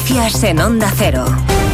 Noticias en Onda Cero.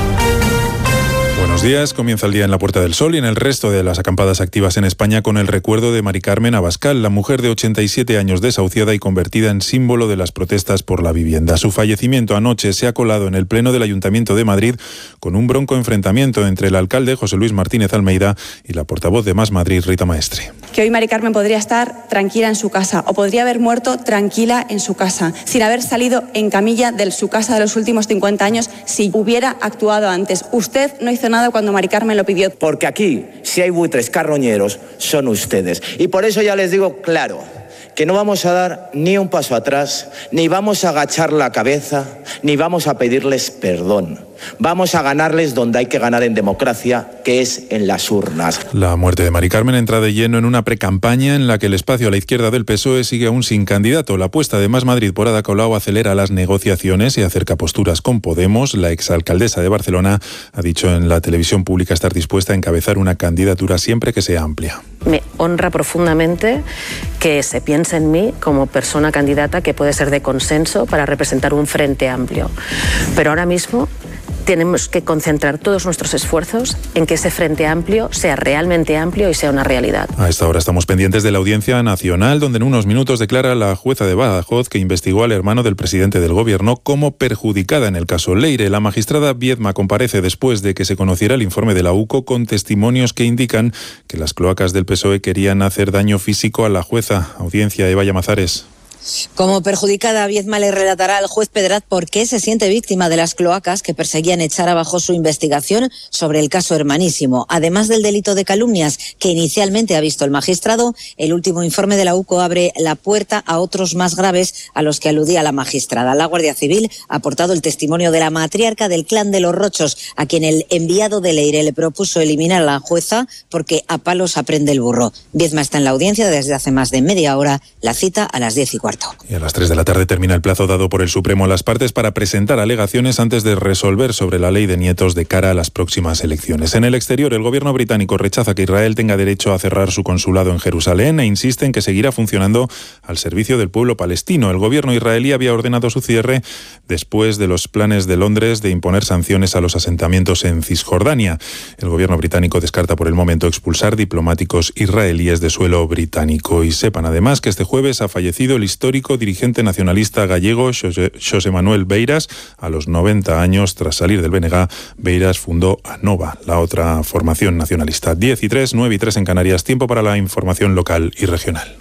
Buenos días, comienza el día en la Puerta del Sol y en el resto de las acampadas activas en España con el recuerdo de Mari Carmen Abascal, la mujer de 87 años desahuciada y convertida en símbolo de las protestas por la vivienda. Su fallecimiento anoche se ha colado en el Pleno del Ayuntamiento de Madrid con un bronco enfrentamiento entre el alcalde José Luis Martínez Almeida y la portavoz de Más Madrid, Rita Maestre. Que hoy Mari Carmen podría estar tranquila en su casa o podría haber muerto tranquila en su casa, sin haber salido en camilla de su casa de los últimos 50 años si hubiera actuado antes. Usted no hizo nada cuando Mari Carmen lo pidió. Porque aquí, si hay buitres carroñeros, son ustedes. Y por eso ya les digo claro, que no vamos a dar ni un paso atrás, ni vamos a agachar la cabeza, ni vamos a pedirles perdón. Vamos a ganarles donde hay que ganar en democracia, que es en las urnas. La muerte de Mari Carmen entra de lleno en una precampaña en la que el espacio a la izquierda del PSOE sigue aún sin candidato. La apuesta de Más Madrid por Ada Colau acelera las negociaciones y acerca posturas con Podemos. La exalcaldesa de Barcelona ha dicho en la televisión pública estar dispuesta a encabezar una candidatura siempre que sea amplia. Me honra profundamente que se piense en mí como persona candidata que puede ser de consenso para representar un frente amplio. Pero ahora mismo tenemos que concentrar todos nuestros esfuerzos en que ese frente amplio sea realmente amplio y sea una realidad. A esta hora estamos pendientes de la Audiencia Nacional, donde en unos minutos declara la jueza de Badajoz que investigó al hermano del presidente del Gobierno como perjudicada en el caso Leire. La magistrada Viedma comparece después de que se conociera el informe de la UCO con testimonios que indican que las cloacas del PSOE querían hacer daño físico a la jueza. Audiencia, Eva Llamazares. Como perjudicada, Viedma le relatará al juez Pedraz por qué se siente víctima de las cloacas que perseguían echar abajo su investigación sobre el caso Hermanísimo. Además del delito de calumnias que inicialmente ha visto el magistrado, el último informe de la UCO abre la puerta a otros más graves a los que aludía la magistrada. La Guardia Civil ha aportado el testimonio de la matriarca del clan de los Rochos, a quien el enviado de Leire le propuso eliminar a la jueza porque a palos aprende el burro. Viedma está en la audiencia desde hace más de media hora, la cita a las 10:15. Y a las 3 de la tarde termina el plazo dado por el Supremo a las partes para presentar alegaciones antes de resolver sobre la ley de nietos de cara a las próximas elecciones. En el exterior, el gobierno británico rechaza que Israel tenga derecho a cerrar su consulado en Jerusalén e insiste en que seguirá funcionando al servicio del pueblo palestino. El gobierno israelí había ordenado su cierre después de los planes de Londres de imponer sanciones a los asentamientos en Cisjordania. El gobierno británico descarta por el momento expulsar diplomáticos israelíes de suelo británico. Y sepan además que este jueves ha fallecido el histórico dirigente nacionalista gallego Xosé Manuel Beiras. A los 90 años, tras salir del BNG, Beiras fundó ANOVA, la otra formación nacionalista. 10:03, 9:03 en Canarias. Tiempo para la información local y regional.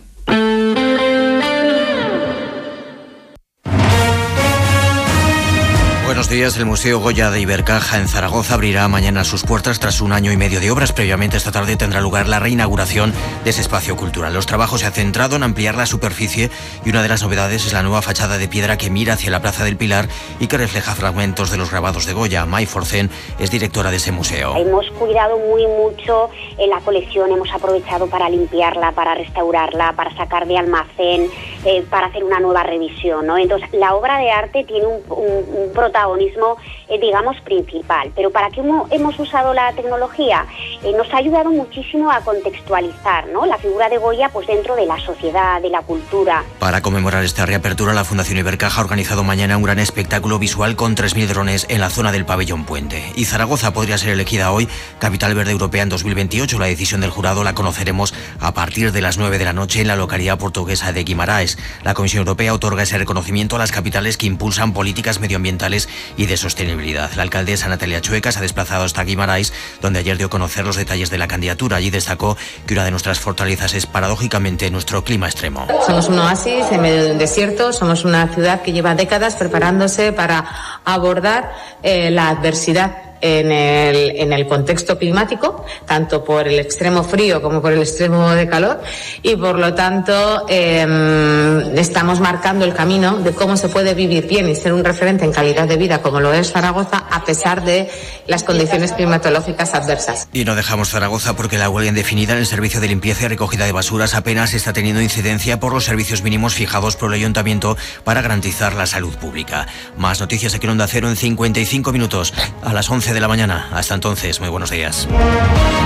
Buenos días. El Museo Goya de Ibercaja en Zaragoza abrirá mañana sus puertas tras 1 año y medio de obras. Previamente esta tarde tendrá lugar la reinauguración de ese espacio cultural. Los trabajos se han centrado en ampliar la superficie y una de las novedades es la nueva fachada de piedra que mira hacia la Plaza del Pilar y que refleja fragmentos de los grabados de Goya. May Forcén es directora de ese museo. Hemos cuidado mucho en la colección, hemos aprovechado para limpiarla, para restaurarla, para sacar de almacén, para hacer una nueva revisión, ¿no? Entonces la obra de arte tiene un protagonismo digamos principal, pero ¿para qué hemos usado la tecnología? Nos ha ayudado muchísimo a contextualizar, ¿no?, la figura de Goya pues dentro de la sociedad, de la cultura. Para conmemorar esta reapertura, la Fundación Ibercaja ha organizado mañana un gran espectáculo visual con 3.000 drones en la zona del Pabellón Puente. Y Zaragoza podría ser elegida hoy Capital Verde Europea en 2028. La decisión del jurado la conoceremos a partir de las 9 de la noche en la localidad portuguesa de Guimarães. La Comisión Europea otorga ese reconocimiento a las capitales que impulsan políticas medioambientales y de sostenibilidad. La alcaldesa Natalia Chueca se ha desplazado hasta Guimarães, donde ayer dio a conocer los detalles de la candidatura. Allí destacó que una de nuestras fortalezas es paradójicamente nuestro clima extremo. Somos un oasis en medio de un desierto, somos una ciudad que lleva décadas preparándose para abordar la adversidad en el contexto climático, tanto por el extremo frío como por el extremo de calor, y por lo tanto estamos marcando el camino de cómo se puede vivir bien y ser un referente en calidad de vida como lo es Zaragoza a pesar de las condiciones climatológicas adversas. Y no dejamos Zaragoza porque la huelga indefinida en el servicio de limpieza y recogida de basuras apenas está teniendo incidencia por los servicios mínimos fijados por el Ayuntamiento para garantizar la salud pública. Más noticias aquí en Onda Cero en 55 minutos a las 11 de la mañana. Hasta entonces, muy buenos días.